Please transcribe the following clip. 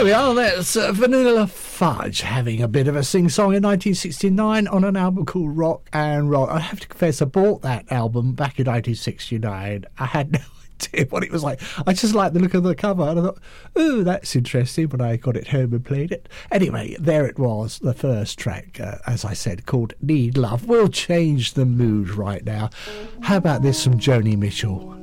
There we are. That's Vanilla Fudge having a bit of a sing-song in 1969 on an album called Rock and Roll. I have to confess, I bought that album back in 1969. I had no idea what it was like. I just liked the look of the cover, and I thought, oh, that's interesting, when I got it home and played it. Anyway, there it was, the first track, as I said, called Need Love. We'll change the mood right now. How about this from Joni Mitchell?